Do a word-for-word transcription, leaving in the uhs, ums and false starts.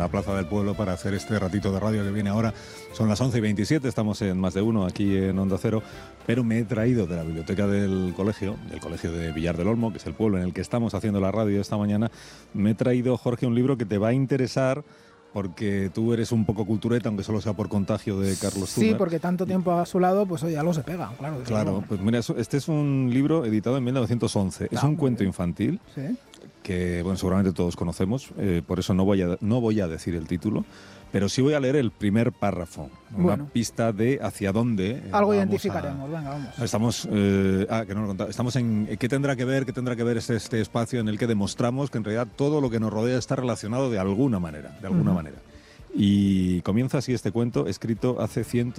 la Plaza del Pueblo para hacer este ratito de radio que viene ahora. Son las once y veintisiete, estamos en Más de Uno, aquí en Onda Cero, pero me he traído de la biblioteca del colegio, del colegio de Villar del Olmo, que es el pueblo en el que estamos haciendo la radio esta mañana, me he traído, Jorge, un libro que te va a interesar, porque tú eres un poco cultureta, aunque solo sea por contagio de Carlos Zumer. Sí, porque tanto tiempo a su lado, pues oye, algo se pega, claro. Claro, luego. pues mira, este es un libro editado en mil novecientos once. Es Ah, un cuento bien. infantil Sí. que, bueno, seguramente todos conocemos, eh, por eso no voy, a, no voy a decir el título, pero sí voy a leer el primer párrafo, una Bueno. pista de hacia dónde eh, Algo vamos identificaremos, a, venga, vamos. Estamos, eh, ah, que no lo he contado, estamos en eh, qué tendrá que ver, qué tendrá que ver este, este espacio en el que demostramos que en realidad todo lo que nos rodea está relacionado de alguna manera, de alguna Uh-huh. manera. Y comienza así este cuento, escrito hace ciento